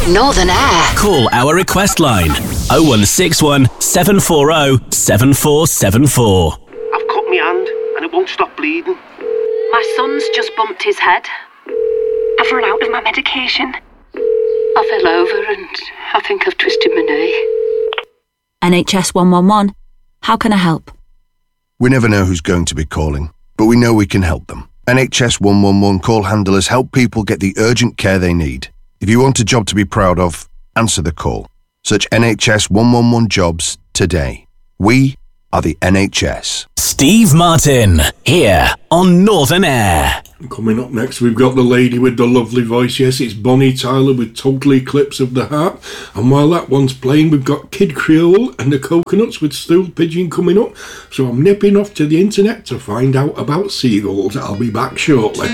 Northern Air. Call our request line 0161 740 7474. I've cut my hand and it won't stop bleeding. My son's just bumped his head. I've run out of my medication. I fell over and I think I've twisted my knee. NHS 111. How can I help? We never know who's going to be calling, but we know we can help them. NHS 111 call handlers help people get the urgent care they need. If you want a job to be proud of, answer the call. Search NHS 111 jobs today. We are the NHS. Steve Martin, here on Northern Air. Coming up next, we've got the lady with the lovely voice. Yes, it's Bonnie Tyler with Total Eclipse of the Heart. And while that one's playing, we've got Kid Creole and the Coconuts with Stool Pigeon coming up. So I'm nipping off to the internet to find out about seagulls. I'll be back shortly.